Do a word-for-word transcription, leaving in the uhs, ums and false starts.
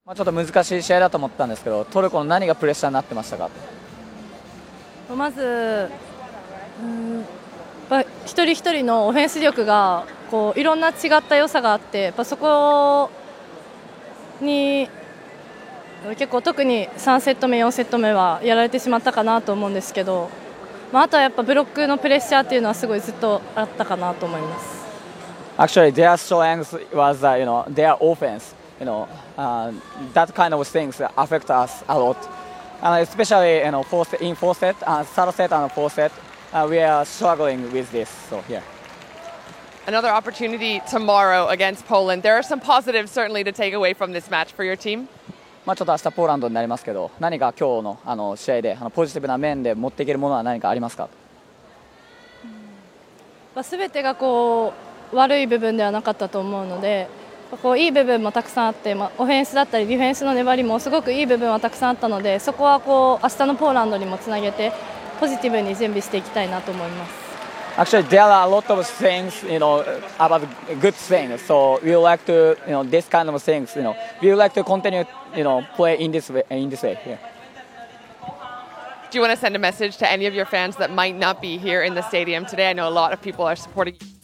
ちょっと難しい試合だと思ったんですけど、トルコの何がプレッシャーになってましたか？ まず、うん、やっぱ一人一人のオフェンス力がこういろんな違った良さがあって、やっぱそこに結構特にさんセット目、よんセット目はやられてしまったかなと思うんですけど、まあ、あとはやっぱブロックのプレッシャーっていうのはすごいずっとあったかなと思います。 Actually, their strength was, uh, you know, their offense. You know, uh, that kind of things affect us a lot. And especially, you know, fourth, in fourth set, uh, third set and fourth set, uh, we are struggling with this. So yeah. Another opportunity tomorrow against Poland. There are some positives certainly to take away from this match for your team. まあちょっと明日ポーランドになりますけど、何か今日のあの試合であのポジティブな面で持っていけるものは何かありますか？ すべてがこう悪い部分ではなかったと思うので、こういい部分もたくさんあって、まあ、オフェンスだったりディフェンスの粘りもすごくいい部分はたくさんあったので、そこはこう明日のポーランドにもつなげてポジティブに準備していきたいなと思います。 Actually, there are a lot of things, you know, about good things. So we would like to, you know, this kind of things, you know, we would like to continue, you know, play in this way. In this way, yeah. Do you want to send a message to any of your fans that might not be here in the stadium today? I know a lot of people are supporting you.